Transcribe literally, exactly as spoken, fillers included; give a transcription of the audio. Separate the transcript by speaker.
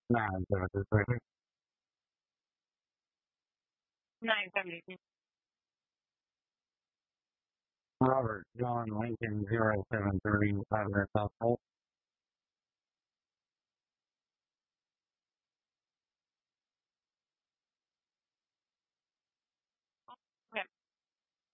Speaker 1: nine seventy-three.
Speaker 2: nine seventy-two.
Speaker 1: Robert John Lincoln zero seven three five hundred South Pole.